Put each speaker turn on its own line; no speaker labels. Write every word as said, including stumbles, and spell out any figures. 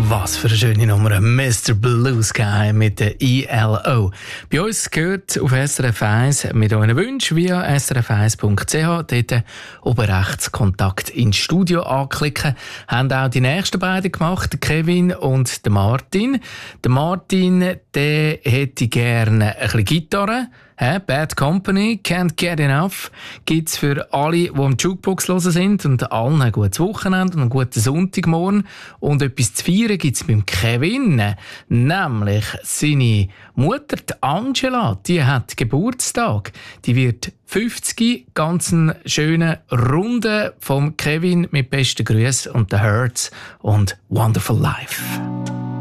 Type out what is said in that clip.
Was für eine schöne Nummer. Mister Blue Sky mit der I L O. Bei uns gehört auf S R F eins mit euren Wünschen via s r f eins punkt c h. Dort oben rechts Kontakt ins Studio anklicken. Haben auch die nächsten beiden gemacht, der Kevin und der Martin. Der Martin, der hätte gerne ein bisschen Gitarre. He, Bad Company, Can't Get Enough, gibt es für alle, die am Jukebox hören sind und allen ein gutes Wochenende und einen guten Sonntagmorgen. Und etwas zu feiern gibt es beim Kevin, nämlich seine Mutter, die Angela, die hat Geburtstag. Die wird fünfzig, ganz einen schönen Runde vom Kevin mit besten Grüßen und The Hurts und Wonderful Life.